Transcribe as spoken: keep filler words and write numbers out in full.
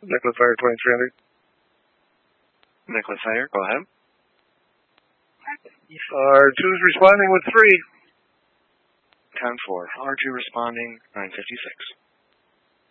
Nicholas Fire twenty-three hundred. Nicholas Fire, go ahead. R two's responding with three. ten four. R two responding, nine fifty-six.